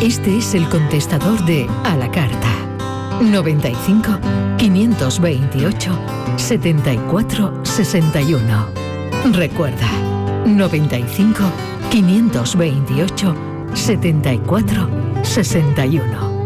Este es el contestador de A la Carta. 95 528 74 61. Recuerda, 95 528 74 61.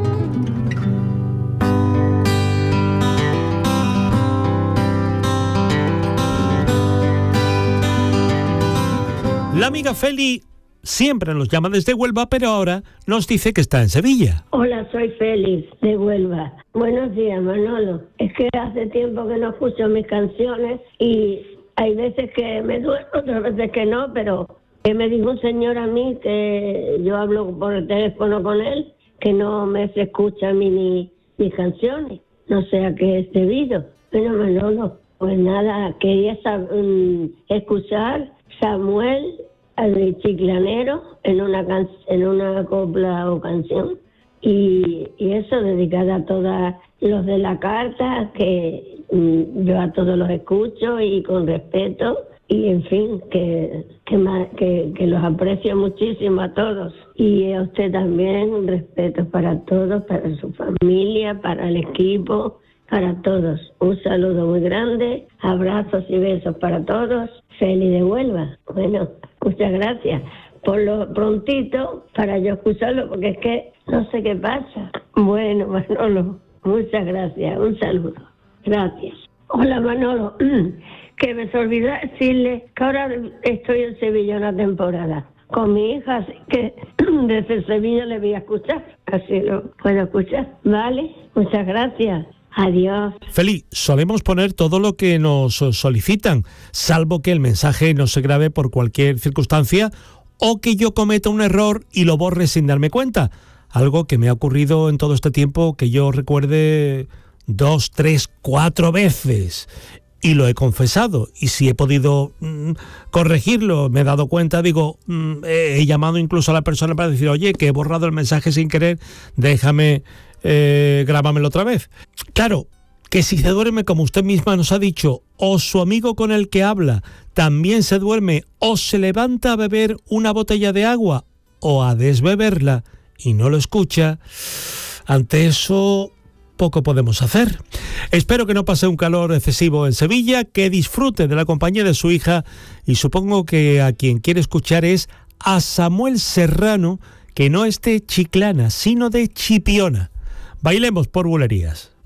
La amiga Feli siempre nos llama desde Huelva, pero ahora nos dice que está en Sevilla. Hola, soy Félix de Huelva. Buenos días, Manolo. Es que hace tiempo que no escucho mis canciones y hay veces que me duele, otras veces que no, pero me dijo un señor a mí que yo hablo por el teléfono con él, que no me se escucha a mí ni mis canciones. No sé a qué es debido. Bueno, Manolo, pues nada, quería escuchar Samuel al Chiclanero en una copla o canción y eso dedicada a todos los de la carta, que yo a todos los escucho y con respeto y en fin que los aprecio muchísimo a todos y a usted también, respeto para todos, para su familia, para el equipo, para todos. Un saludo muy grande, abrazos y besos para todos. Feli de Huelva. Bueno, muchas gracias por lo prontito para yo escucharlo, porque es que no sé qué pasa. Bueno, Manolo, muchas gracias. Un saludo. Gracias. Hola, Manolo. Que me se olvidó decirle que ahora estoy en Sevilla una temporada con mi hija, así que desde Sevilla le voy a escuchar. Así lo puedo escuchar. ¿Vale? Muchas gracias. Adiós. Feli, solemos poner todo lo que nos solicitan, salvo que el mensaje no se grabe por cualquier circunstancia o que yo cometa un error y lo borre sin darme cuenta. Algo que me ha ocurrido en todo este tiempo que yo recuerde 2, 3, 4 veces. Y lo he confesado. Y si he podido corregirlo, me he dado cuenta, he llamado incluso a la persona para decir, oye, que he borrado el mensaje sin querer, déjame... grábamelo otra vez. Claro, que si se duerme, como usted misma nos ha dicho, o su amigo con el que habla también se duerme, o se levanta a beber una botella de agua o a desbeberla y no lo escucha, ante eso poco podemos hacer. Espero que no pase un calor excesivo en Sevilla, que disfrute de la compañía de su hija y supongo que a quien quiere escuchar es a Samuel Serrano, que no es de Chiclana, sino de Chipiona. Bailemos por bulerías.